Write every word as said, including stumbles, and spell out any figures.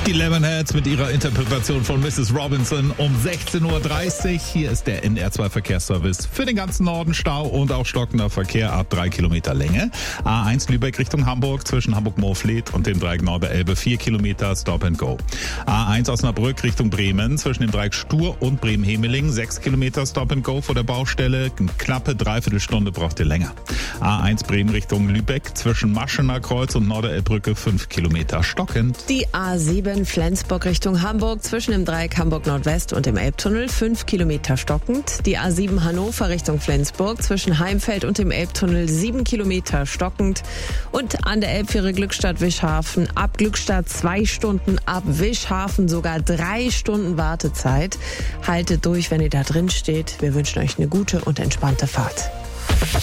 Die Lemonheads mit ihrer Interpretation von Missus Robinson um sechzehn Uhr dreißig. Hier ist der N R zwei Verkehrsservice für den ganzen Norden. Stau und auch stockender Verkehr ab drei Kilometer Länge. A eins Lübeck Richtung Hamburg zwischen Hamburg-Moorfleet und dem Dreieck Nord-Elbe vier Kilometer Stop and Go. A eins Osnabrück Richtung Bremen zwischen dem Dreieck Stur und Bremen-Hemeling sechs Kilometer Stop and Go vor der Baustelle. Eine knappe Dreiviertelstunde braucht ihr länger. A eins Bremen Richtung Lübeck zwischen Maschener Kreuz und Norderelbbrücke fünf Kilometer stockend. Die A sieben Flensburg Richtung Hamburg zwischen dem Dreieck Hamburg Nordwest und dem Elbtunnel fünf Kilometer stockend. Die A sieben Hannover Richtung Flensburg zwischen Heimfeld und dem Elbtunnel sieben Kilometer stockend. Und an der Elbfähre Glückstadt-Wischhafen ab Glückstadt zwei Stunden, ab Wischhafen sogar drei Stunden Wartezeit. Haltet durch, wenn ihr da drin steht. Wir wünschen euch eine gute und entspannte Fahrt.